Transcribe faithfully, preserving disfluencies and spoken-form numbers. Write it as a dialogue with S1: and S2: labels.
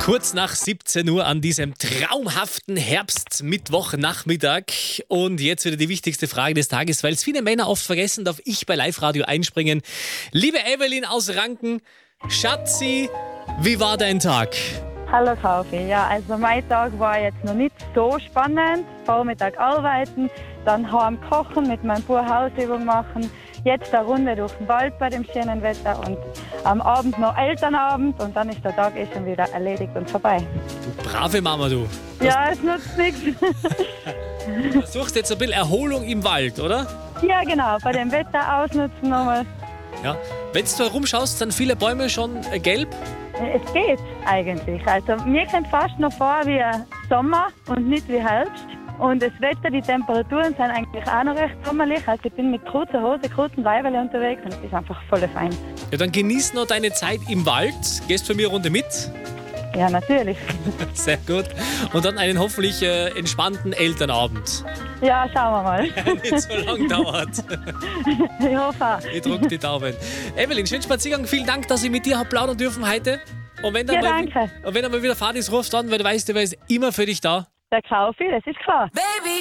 S1: Kurz nach siebzehn Uhr an diesem traumhaften Herbstmittwochnachmittag. Und jetzt wieder die wichtigste Frage des Tages, weil es viele Männer oft vergessen, darf ich bei Live Radio einspringen. Liebe Evelyn aus Ranken, Schatzi, wie war dein Tag?
S2: Hallo Kaufi, ja, also mein Tag war jetzt noch nicht so spannend. Vormittag arbeiten, dann heim kochen, mit meinem Bub Hausübung machen. Jetzt eine Runde durch den Wald bei dem schönen Wetter und am Abend noch Elternabend und dann ist der Tag eh schon wieder erledigt und vorbei.
S1: Du brave Mama, du.
S2: Ja, es nutzt nichts.
S1: Du suchst jetzt ein bisschen Erholung im Wald, oder?
S2: Ja, genau, bei dem Wetter ausnutzen nochmal.
S1: Ja. Wenn du herumschaust, sind viele Bäume schon äh, gelb.
S2: Es geht eigentlich. Also mir kommt fast noch vor wie Sommer und nicht wie Herbst. Und das Wetter, die Temperaturen sind eigentlich auch noch recht sommerlich. Also ich bin mit kurzer Hose, kurzen Leiberle unterwegs und es ist einfach voll fein.
S1: Ja, dann genieß noch deine Zeit im Wald. Gehst bei mir eine Runde mit.
S2: Ja, natürlich.
S1: Sehr gut. Und dann einen hoffentlich äh, entspannten Elternabend.
S2: Ja, schauen wir mal.
S1: Nicht so lang dauert.
S2: Ich hoffe auch.
S1: Ich drücke die Daumen. Evelyn, schönen Spaziergang. Vielen Dank, dass ich mit dir habe plaudern dürfen heute. Und wenn, dann
S2: Ja,
S1: mal,
S2: danke.
S1: und wenn er mal wieder Fahrt ist, rufst du an, weil du weißt, du ist immer für dich da.
S2: Der Kaufi, das ist klar.
S3: Baby,